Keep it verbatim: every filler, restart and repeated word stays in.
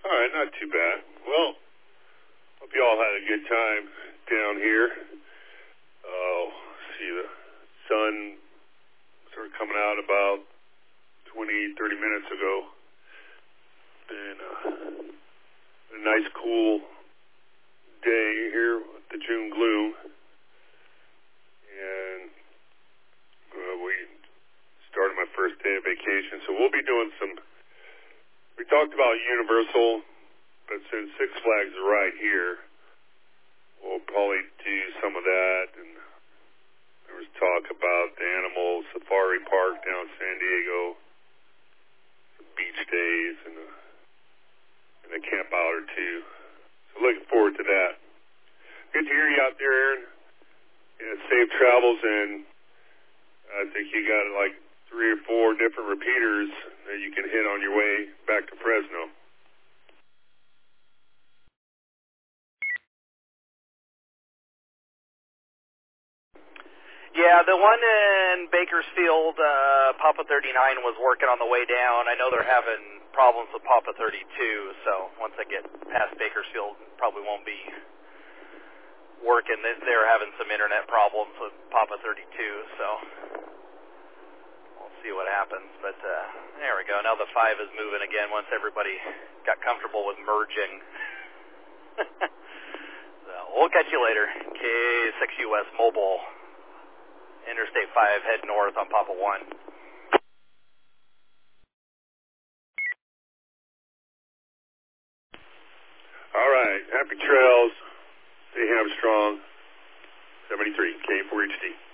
All right, not too bad. Well, hope you all had a good time down here. Oh, see the sun started coming out about twenty, thirty minutes ago. Been uh, a nice, cool day here with the June gloom. And uh, we started my first day of vacation, so we'll be doing some... We talked about Universal, but since Six Flags is right here, we'll probably do some of that. And there was talk about the Animal Safari Park down in San Diego, some beach days, and a, and a camp out or two. So looking forward to that. Good to hear you out there, Aaron. Yeah, safe travels, and I think you got like three or four different repeaters that you can hit on your way back to Fresno. Yeah, the one in Bakersfield, uh, Papa thirty-nine was working on the way down. I know they're having problems with Papa thirty-two, so once I get past Bakersfield, probably won't be working. They're having some internet problems with Papa thirty-two, so we'll see what happens. But uh, there we go. Now the five is moving again once everybody got comfortable with merging. So we'll catch you later. K six U S Mobile. Interstate five, head north on Papa one. All right. Happy trails. Stay hamstrong. seventy-three, K four H D.